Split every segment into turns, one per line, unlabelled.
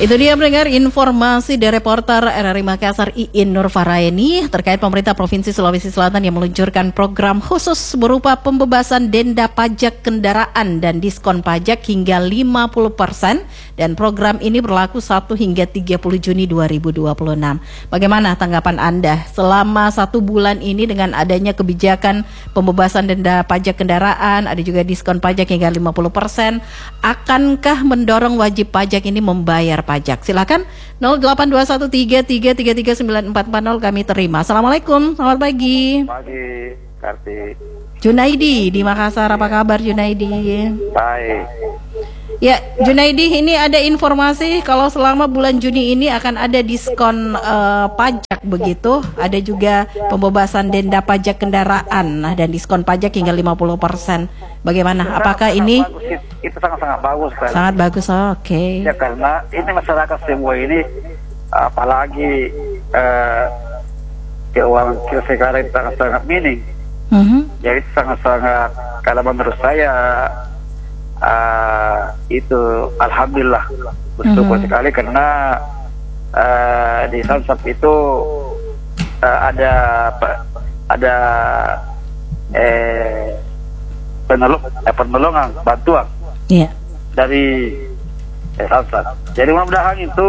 Itu dia pendengar informasi dari reporter RRI Makassar Iin Nurfaraini terkait pemerintah Provinsi Sulawesi Selatan yang meluncurkan program khusus berupa pembebasan denda pajak kendaraan dan diskon pajak hingga 50%, dan program ini berlaku 1 hingga 30 Juni 2026. Bagaimana tanggapan Anda selama 1 bulan ini dengan adanya kebijakan pembebasan denda pajak kendaraan, ada juga diskon pajak hingga 50%, akankah mendorong wajib pajak ini membayar pajak? Silakan 08213333940 kami terima. Assalamualaikum, selamat pagi.
Pagi, Karti.
Junaidi di Makassar, apa kabar Junaidi?
Baik.
Ya, Junaidi, ini ada informasi kalau selama bulan Juni ini akan ada diskon pajak begitu. Ada juga pembebasan denda pajak kendaraan dan diskon pajak hingga 50%. Bagaimana? Apakah ini?
Itu sangat-sangat bagus kan?
Sangat bagus, oke.
Ya karena ini masyarakat semua ini, apalagi keuangan kita sekarang sangat-sangat minim. Jadi sangat-sangat, kalau menurut saya itu alhamdulillah bersyukur sekali karena di Samsat itu ada penolongan bantuan dari Samsat. Jadi mudah-mudahan itu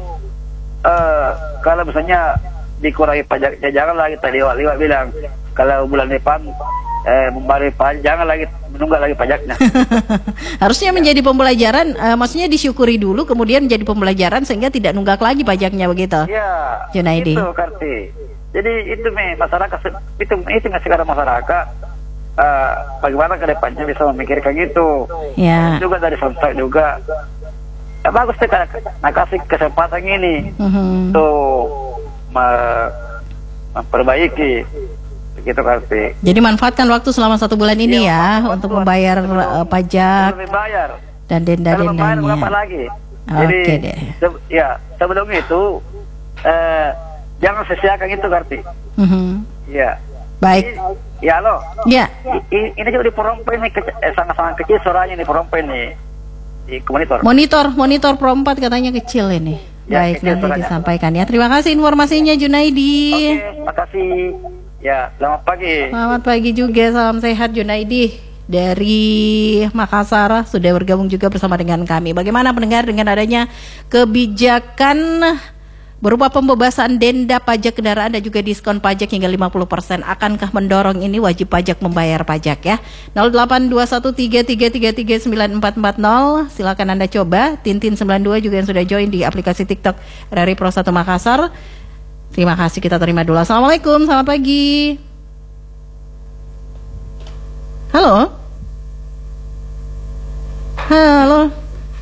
kalau misalnya dikurangi pajak, jangan lagi tadi liwat bilang kalau bulan depan membayar pajak, jangan lagi menunggak lagi pajaknya.
Harusnya menjadi pembelajaran, maksudnya disyukuri dulu kemudian menjadi pembelajaran sehingga tidak nunggak lagi pajaknya begitu.
Iya.
Junaidi.
Itu Karti. Jadi itu masyarakat itu sekarang masyarakat bagaimana ke depannya bisa memikirkan itu.
Ya.
Juga dari Samsat juga. Ya bagus sih kasih kesempatan ini untuk memperbaiki begitu Karti.
Jadi manfaatkan waktu selama 1 bulan ini ya untuk membayar pajak dan denda-dendanya.
Berapa lagi?
Oke deh.
Ya sebelum itu jangan sia-siakan itu Karti. Ya.
Baik.
Ya halo.
Ya.
Ini juga di Porompe ini sangat-sangat kecil suaranya di Porompe ini. Di
Monitor Pro 4 katanya kecil ini.
Ya,
baik,
kecil
nanti
suaranya.
Disampaikan ya. Terima kasih informasinya Junaidi.
Oke, makasih. Ya, selamat pagi.
Selamat pagi juga, salam sehat Junaidi dari Makassar sudah bergabung juga bersama dengan kami. Bagaimana pendengar dengan adanya kebijakan berupa pembebasan denda pajak kendaraan dan juga diskon pajak hingga 50%, akankah mendorong ini wajib pajak membayar pajak ya? 08213333940, silakan Anda coba. Tintin92 juga yang sudah join di aplikasi TikTok RRI Pro 1 Makassar. Terima kasih, kita terima dulu. Assalamualaikum, selamat pagi. Halo. Halo.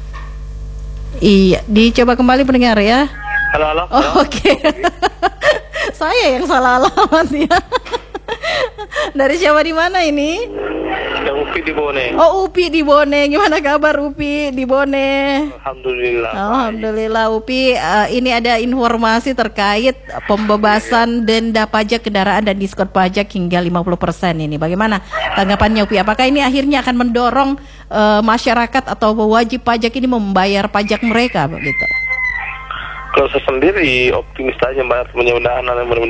Iya, dicoba kembali pendengar ya.
Halo.
Oh, oke. Saya yang salah alamat ya. Dari siapa di mana ini?
Ada Upi di Bone.
Oh, Upi di Bone. Gimana kabar Upi di Bone?
Alhamdulillah.
Upi, ini ada informasi terkait pembebasan denda pajak kendaraan dan diskon pajak hingga 50% ini. Bagaimana tanggapannya Upi? Apakah ini akhirnya akan mendorong masyarakat atau wajib pajak ini membayar pajak mereka begitu?
Kalau saya sendiri optimis aja Mbak, mudah-mudahan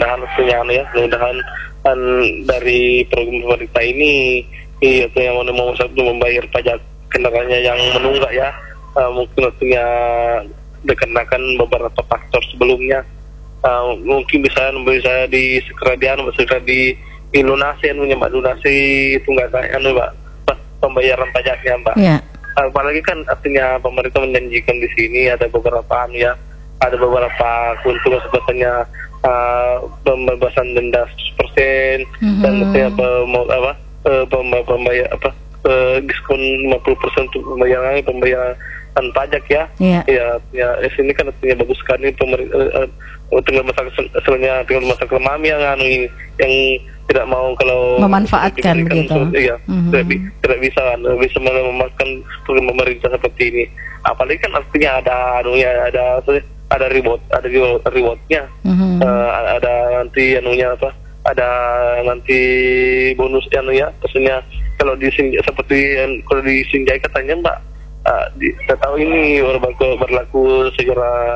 dari program pemerintah ini yang mau membayar pajak kendaraannya yang menunggak ya, mungkin artinya dikarenakan beberapa faktor sebelumnya, mungkin bisa segera dilunasi Mbak, lunasi itu nggak kayak Mbak pembayaran pajaknya Mbak.
Yeah.
Apalagi kan artinya pemerintah menjanjikan di sini ada beberapa keuntungan sebetulnya, pembebasan denda 100% dan diskon 50% untuk pembayaran pajak ya. Ya di sini kan artinya bagus sekali pemerintah tinggal masyarakat kemami yang tidak mau kalau
memanfaatkan begitu.
Tidak bisa memanfaatkan program pemerintah seperti ini. Apalagi kan artinya ada rewardnya, ada nanti ada nanti bonus maksudnya kalau di Sinjai katanya Mbak Saya tahu ini berlaku segera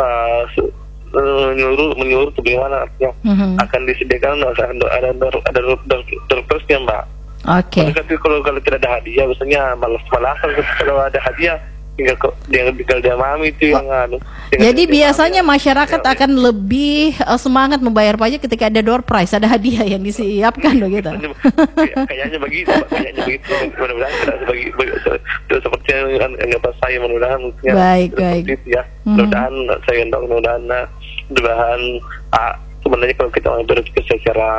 menyuruh itu bagaimana artinya akan disediakan ada terusnya Mbak.
Oke.
Kalau tidak ada hadiah, biasanya malas-malasan kalau ada hadiah tinggal dia mami itu yang
Jadi biasanya masyarakat akan lebih semangat membayar pajak ketika ada door prize, ada hadiah yang disiapkan begitu.
Kayaknya begitu, mudah-mudahan tidak seperti yang kata saya, mudah-mudahan
baik.
Ya. Mudah-mudahan sebenarnya kalau kita berpikir secara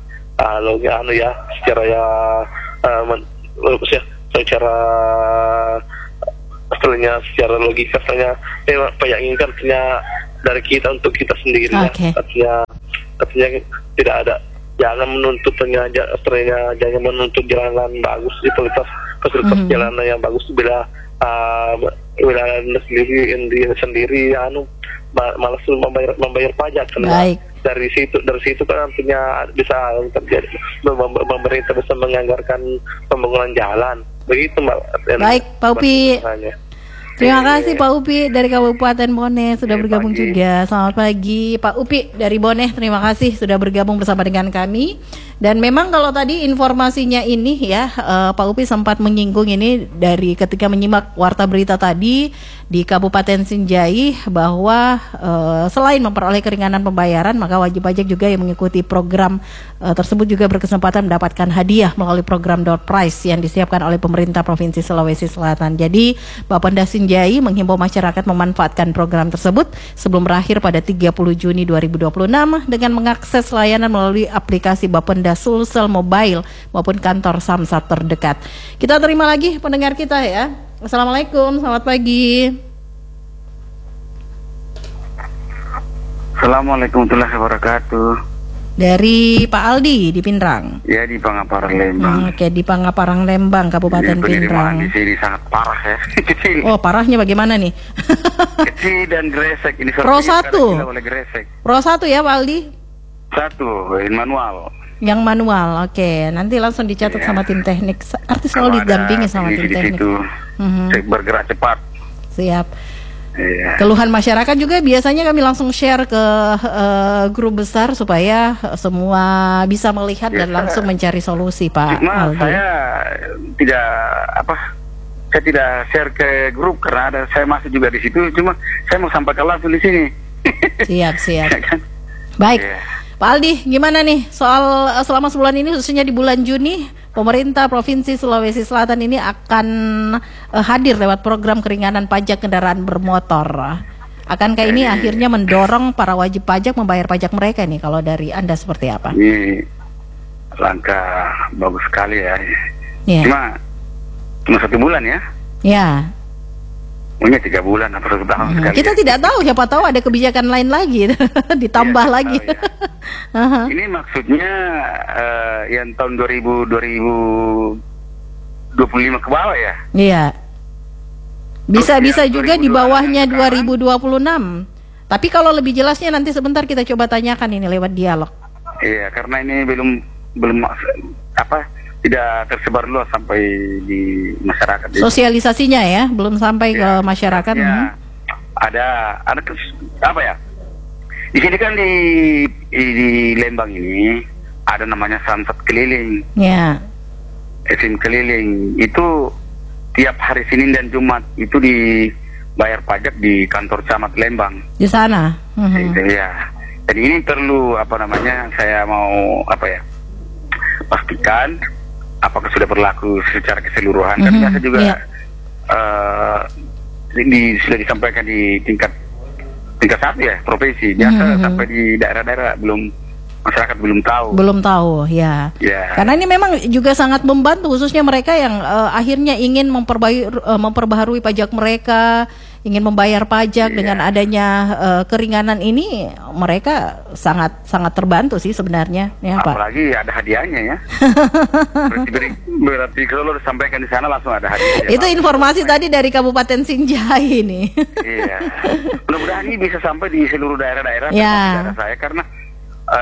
secara logika pajak ini kan artinya dari kita untuk kita sendiri.
Okay.
Artinya tidak ada, jangan menuntut jangan menuntut jalanan bagus di fasilitas jalanan yang bagus bila wilayah sendiri malas membayar pajak.
Baik.
Dari situ kan artinya bisa terjadi pemerintah bisa menganggarkan pembangunan jalan. Begitu Mbak.
Baik, Pak Upi. Terima kasih Pak Upi dari Kabupaten Bone sudah bergabung juga. Selamat pagi Pak Upi dari Bone. Terima kasih sudah bergabung bersama dengan kami. Dan memang kalau tadi informasinya ini ya, Pak Upi sempat menyinggung ini dari ketika menyimak warta berita tadi di Kabupaten Sinjai bahwa selain memperoleh keringanan pembayaran, maka wajib pajak juga yang mengikuti program tersebut juga berkesempatan mendapatkan hadiah melalui program door prize yang disiapkan oleh pemerintah Provinsi Sulawesi Selatan. Jadi Bapenda Sinjai menghimbau masyarakat memanfaatkan program tersebut sebelum berakhir pada 30 Juni 2026 dengan mengakses layanan melalui aplikasi Bapenda Sulsel Mobile maupun kantor Samsat terdekat. Kita terima lagi pendengar kita ya. Assalamualaikum, selamat pagi.
Assalamualaikum warahmatullahi wabarakatuh.
Dari Pak Aldi di Pindrang.
Ya, di Pangaparang Lembang.
Oke, di Pangaparang Lembang, Kabupaten Pindrang.
Di sini sangat parah ya. Kecil.
Oh, parahnya bagaimana nih?
Kecil dan gresek. Ini
Pro 1. Pro 1 ya Pak Aldi?
1, manual.
Yang manual, oke. Nanti langsung dicatat sama tim teknik. Artis selalu didampingi sama tim teknik.
Bergerak cepat.
Siap.
Iya.
Keluhan masyarakat juga biasanya kami langsung share ke grup besar supaya semua bisa melihat dan langsung mencari solusi, Pak Aldi.
Saya tidak share ke grup karena saya masih juga di situ. Cuma saya mau sampaikan langsung di sini.
Siap. Baik.
Yeah.
Pak Aldi, gimana nih soal selama sebulan ini khususnya di bulan Juni pemerintah Provinsi Sulawesi Selatan ini akan hadir lewat program keringanan pajak kendaraan bermotor. Akankah ini akhirnya mendorong para wajib pajak membayar pajak mereka nih? Kalau dari Anda seperti apa?
Ini langkah bagus sekali ya.
Yeah.
Cuma 1 bulan ya?
Ya.
Punya 3 bulan atau 1 tahun sekali.
Kita tidak tahu, siapa tahu ada kebijakan lain lagi, ditambah lagi.
Tahu, ya. Ini maksudnya yang tahun 2025 ke bawah ya?
Iya. Bisa juga di bawahnya 2026. Tapi kalau lebih jelasnya nanti sebentar kita coba tanyakan ini lewat dialog.
Iya, karena ini belum tidak tersebar luas sampai di masyarakat.
Sosialisasinya ya, belum sampai ke masyarakat.
Ya, ada apa ya? Di sini kan di Lembang ini ada namanya Samsat keliling.
Ya.
SIM keliling itu tiap hari Senin dan Jumat itu dibayar pajak di kantor camat Lembang. Di
sana.
Ya. Jadi ini perlu saya mau pastikan apakah sudah berlaku secara keseluruhan. Kan biasa juga sudah disampaikan di tingkat 1 ya, provinsi. Biasa sampai di daerah-daerah masyarakat belum tahu ya.
Karena ini memang juga sangat membantu khususnya mereka yang akhirnya ingin memperbaharui pajak mereka, ingin membayar pajak. Dengan adanya keringanan ini mereka sangat terbantu sih sebenarnya ya, Pak.
Apalagi ada hadiahnya ya. berarti kalau disampaikan di sana langsung ada hadiah.
Itu informasi tadi dari Kabupaten Sinjai ini.
Iya. Mudah-mudahan ini bisa sampai di seluruh daerah-daerah daerah saya karena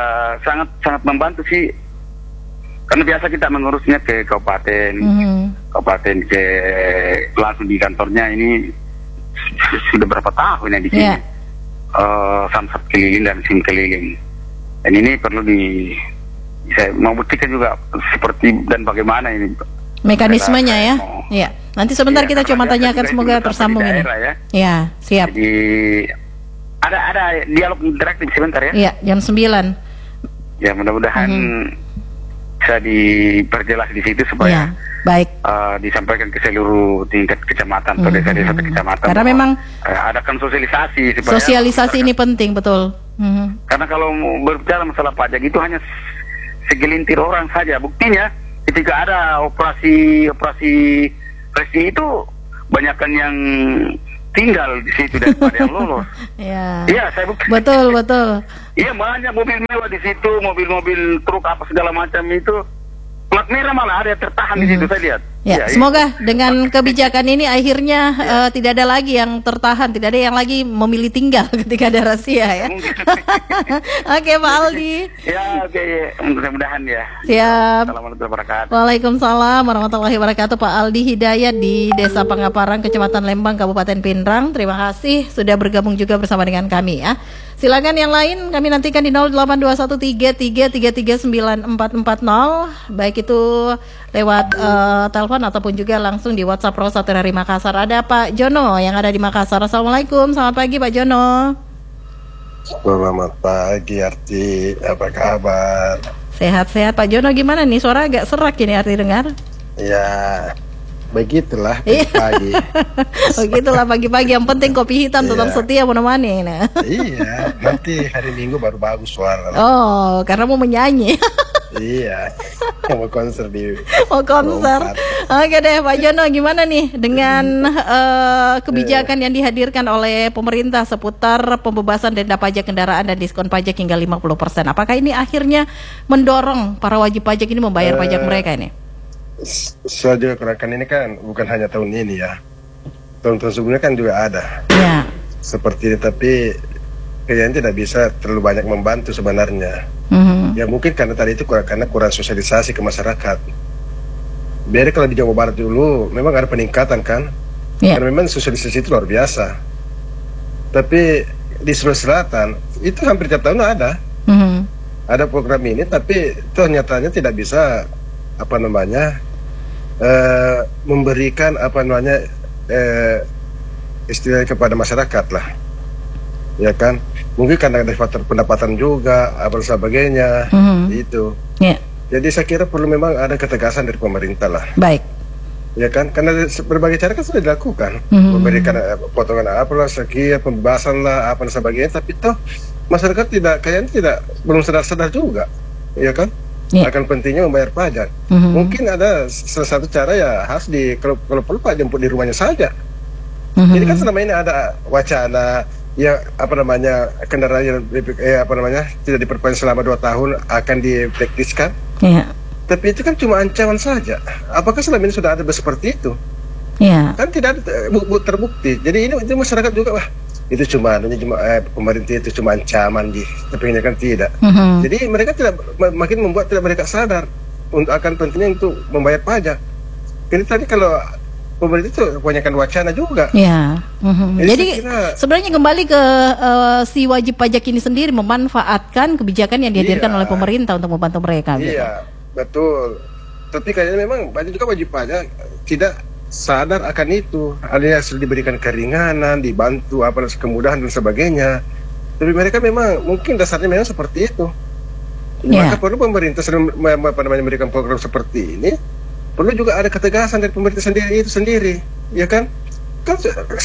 sangat membantu sih. Karena biasa kita mengurusnya ke kabupaten, kabupaten ke langsung di kantornya ini sudah berapa tahun ya di sini. Samsat keliling dan SIM keliling. Dan ini perlu saya mau buktikan juga seperti dan bagaimana ini
mekanismenya ya. Iya. Nanti sebentar kita coba tanyakan, semoga tersambung ini. Ya, siap.
Jadi ada dialog interaktif sebentar ya.
Iya, jam 9.
Ya, mudah-mudahan bisa diperjelas di situ supaya baik. Disampaikan ke seluruh tingkat kecamatan atau desa-desa kecamatan.
Karena memang
adakan sosialisasi supaya
sosialisasi ini penting, betul.
Karena kalau berbicara masalah pajak itu hanya segelintir orang saja. Buktinya ketika ada operasi resi itu banyakkan yang tinggal di situ daripada yang lolos. Iya, saya buktikan. Betul. Iya, banyak mobil mewah di situ, mobil-mobil truk apa segala macam itu. Plat merah malah ada yang tertahan di situ, saya lihat.
Ya, semoga dengan kebijakan ini akhirnya tidak ada lagi yang tertahan, tidak ada yang lagi memilih tinggal ketika ada razia ya. Oke, Pak Aldi.
Ya, oke. Mudah-mudahan ya.
Siap.
Assalamualaikum warahmatullahi wabarakatuh.
Waalaikumsalam warahmatullahi wabarakatuh. Pak Aldi Hidayat di Desa Pangaparang, Kecamatan Lembang, Kabupaten Pindrang. Terima kasih sudah bergabung juga bersama dengan kami ya. Silakan yang lain kami nantikan di 082133339440, baik itu lewat telepon ataupun juga langsung di WhatsApp Pro 1 dari Makassar. Ada Pak Jono yang ada di Makassar. Assalamualaikum, selamat pagi Pak Jono.
Selamat pagi Arti, apa kabar?
Sehat-sehat Pak Jono, gimana nih, suara agak serak ini Arti dengar?
Ya, begitulah pagi-pagi.
Begitulah pagi-pagi, yang penting kopi hitam tetap setia menemani. Nah.
Iya, nanti hari Minggu baru bagus suara.
Oh, karena mau menyanyi.
Iya, mau konser di.
Mau konser. Oke deh Pak Jono, gimana nih dengan kebijakan yang dihadirkan oleh pemerintah seputar pembebasan denda pajak kendaraan dan diskon pajak hingga 50%. Apakah ini akhirnya mendorong para wajib pajak ini membayar pajak mereka ini?
Soal gerakan ini kan bukan hanya tahun ini ya. Tahun-tahun sebelumnya kan juga ada.
Ya.
Seperti ini, tapi kayaknya tidak bisa terlalu banyak membantu sebenarnya. Ya mungkin karena tadi itu karena kurang sosialisasi ke masyarakat. Biar kalau di Jawa Barat dulu memang ada peningkatan kan. Karena memang sosialisasi itu luar biasa. Tapi di Sulawesi Selatan itu hampir tiap tahun ada. Ada program ini, tapi ternyatanya tidak bisa memberikan istilahnya kepada masyarakat lah, ya kan? Mungkin karena ada faktor pendapatan juga, apa sebagainya, itu. Jadi saya kira perlu memang ada ketegasan dari pemerintah lah.
Baik.
Ya kan? Karena berbagai cara kan sudah dilakukan, memberikan potongan apalah, sekian, pembebasan lah, apa dan sebagainya. Tapi toh masyarakat kayaknya belum sadar juga, ya kan? Akan pentingnya membayar pajak. Mungkin ada salah satu cara ya harus kalau perlu Pak jemput di rumahnya saja. Jadi kan selama ini ada wacana ya kendaraan yang tidak diperpanjang selama 2 tahun akan dipraktiskan. Tapi itu kan cuma ancaman saja. Apakah selama ini sudah ada seperti itu? Kan tidak ada terbukti. Jadi ini masyarakat juga itu cuma pemerintah itu cuma ancaman tapi ini kan tidak. Jadi mereka makin membuat mereka sadar akan pentingnya untuk membayar pajak. Jadi tadi kalau pemerintah itu kebanyakan wacana juga. Jadi sebenarnya kembali ke
si wajib pajak ini sendiri memanfaatkan kebijakan yang dihadirkan oleh pemerintah untuk membantu mereka.
Iya, betul. Tapi kayaknya memang banyak juga wajib pajak tidak sadar akan itu, alias diberikan keringanan, dibantu kemudahan dan sebagainya. Tapi mereka memang mungkin dasarnya memang seperti itu. Maka perlu pemerintah memberikan program seperti ini. Perlu juga ada ketegasan dari pemerintah sendiri, ya kan? Kan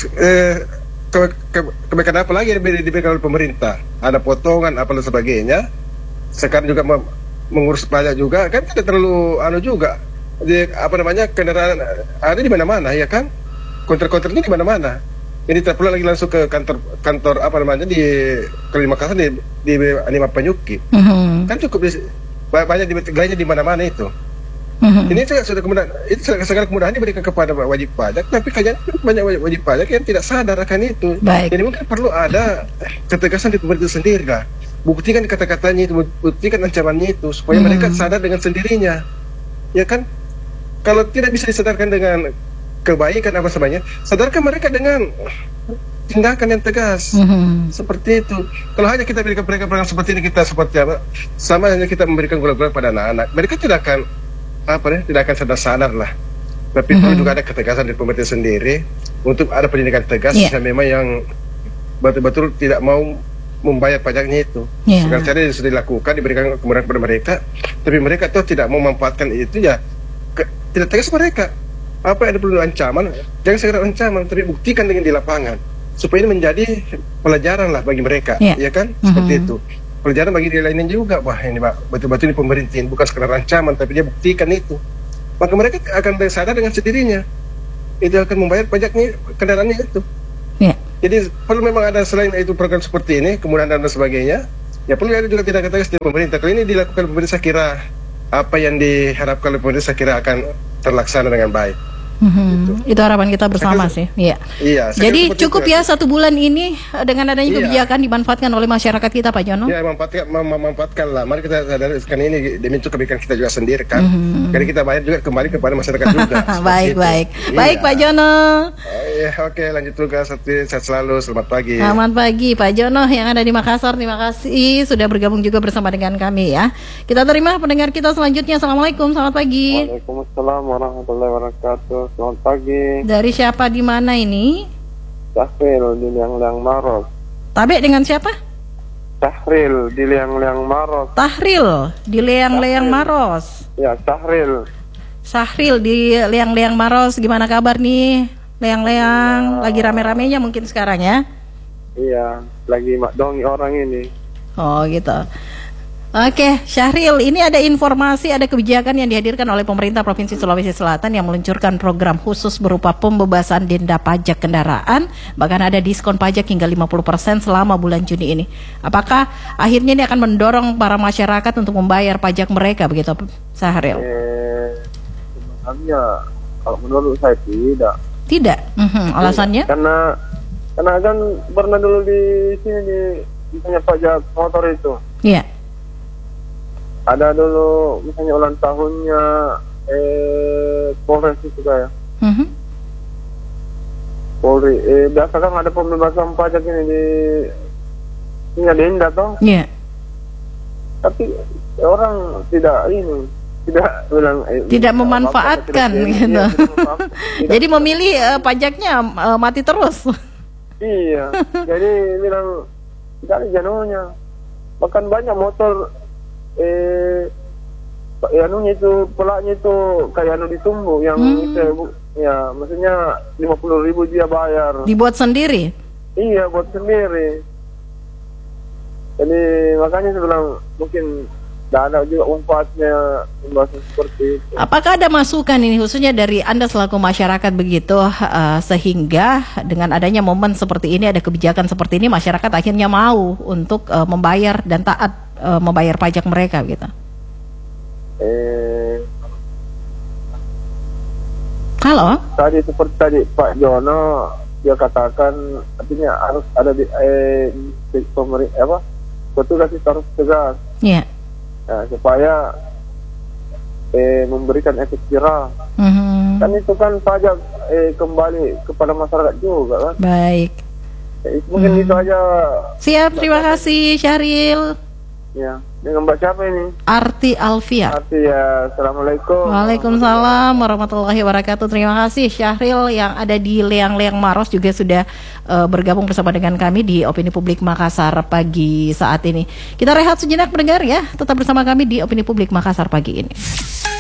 kebaikan apa lagi yang diberikan oleh pemerintah? Ada potongan apa dan sebagainya. Sekarang juga mengurus pajak juga kan tidak terlalu juga. Kendaraan ada di mana-mana, ya kan? Konter-konternya di mana-mana. Ini tak perlu lagi langsung ke kantor di Makassar di Anima Penyuki. Kan cukup banyak digayanya di mana-mana itu. Ini sudah kemudahan, itu segala kemudahan diberikan kepada wajib pajak, tapi kayaknya banyak wajib pajak yang tidak sadar akan itu. Jadi mungkin perlu ada ketegasan di pemerintah sendiri lah. Buktikan kata-katanya itu, buktikan ancamannya itu, supaya mereka sadar dengan sendirinya, ya kan? kalau tidak bisa disadarkan dengan kebaikan apa sebagainya, sadarkan mereka dengan tindakan yang tegas. Seperti itu. Kalau hanya kita berikan mereka program seperti ini, kita seperti apa? Sama hanya kita memberikan gula-gula pada anak-anak. Mereka tidak akan tidak akan sadar lah. Tapi perlu juga ada ketegasan dari pemerintah sendiri untuk ada pendidikan tegas yang memang yang betul-betul tidak mau membayar pajaknya itu. Segala cara sudah dilakukan, diberikan kemudahan kepada mereka, tapi mereka tuh tidak mau memanfaatkan itu, ya tidak tegas mereka. Apa yang perlu ancaman, jangan segera ancaman, tapi buktikan dengan di lapangan supaya ini menjadi pelajaran lah bagi mereka, ya kan? Seperti itu. Pelajaran bagi dia lainnya juga, wah ini betul-betul ini pemerintahan, bukan sekedar ancaman, tapi dia buktikan itu. Maka mereka akan sadar dengan sendirinya, itu akan membayar pajaknya kendaraannya itu. Jadi perlu memang ada selain itu program seperti ini, kemudian dan sebagainya, ya perlu ada juga tindakan tegas dari pemerintah. Kalau ini dilakukan pemerintah, saya kira apa yang diharapkan oleh pemerintah saya kira akan terlaksana dengan baik.
Itu harapan kita bersama sih. Iya. Jadi cukup ya 1 bulan ini dengan adanya kebijakan dimanfaatkan oleh masyarakat kita, Pak Jono.
Ya, memanfaatkan lah. Mari kita sadarkan ini demi itu kebaikan kita juga sendiri kan. Jadi kita bayar juga kembali kepada masyarakat juga.
Baik Pak Jono.
Oke, lanjut tugas. Sehat selalu. Selamat pagi.
Selamat pagi Pak Jono yang ada di Makassar. Terima kasih sudah bergabung juga bersama dengan kami ya. Kita terima pendengar kita selanjutnya. Assalamualaikum, selamat pagi.
Waalaikumsalam warahmatullahi wabarakatuh. Selamat pagi.
Dari siapa di mana ini?
Syahril di Liang-Liang Maros.
Tabe dengan siapa?
Syahril di Liang-Liang Maros.
Tahril di Liang-Liang Maros.
Ya, Syahril.
Syahril di Liang-Liang Maros. Gimana kabar nih? Liang-Liang lagi rame-ramenya mungkin sekarang ya?
Iya, lagi makdongi orang ini.
Oh gitu. Oke, Syahril, ini ada informasi, ada kebijakan yang dihadirkan oleh pemerintah Provinsi Sulawesi Selatan yang meluncurkan program khusus berupa pembebasan denda pajak kendaraan, bahkan ada diskon pajak hingga 50% selama bulan Juni ini. Apakah akhirnya ini akan mendorong para masyarakat untuk membayar pajak mereka, begitu, Syahril?
Sebenarnya, kalau menurut saya tidak.
Tidak? Alasannya?
Karena kan pernah dulu di sini misalnya pajak motor itu.
Iya.
Ada dulu misalnya ulang tahunnya Polres itu kayak Polri. Biasa kan ada pembebasan pajak ini di denda toh.
Iya.
Tapi orang tidak bilang
tidak memanfaatkan gitu. Jadi memilih pajaknya mati terus.
Iya. Jadi bilang tidak ada janunya. Bahkan banyak motor anunya itu pelaknya itu kayak ditumbuh yang ya maksudnya 50.000 dia bayar.
Dibuat sendiri?
Iya, buat sendiri. Jadi makanya saya bilang mungkin tidak ada juga manfaatnya pembahasan seperti itu.
Apakah ada masukan ini khususnya dari Anda selaku masyarakat begitu sehingga dengan adanya momen seperti ini, ada kebijakan seperti ini, masyarakat akhirnya mau untuk membayar dan taat membayar pajak mereka gitu? Halo?
Tadi seperti tadi Pak Jono dia katakan artinya harus ada di pemerintah petugas itu harus tegas.
Iya.
Nah, supaya memberikan efek jerah. Kan itu kan pajak kembali kepada masyarakat juga kan.
Baik.
Mungkin itu aja.
Siap, terima kasih Syahril.
Ya, dengan Mbak siapa ini?
Arti Alfian.
Arti ya, Assalamualaikum.
Waalaikumsalam warahmatullahi wabarakatuh. Terima kasih Syahril yang ada di Liang-Liang Maros juga sudah bergabung bersama dengan kami di Opini Publik Makassar pagi saat ini. Kita rehat sejenak pendengar ya, tetap bersama kami di Opini Publik Makassar pagi ini.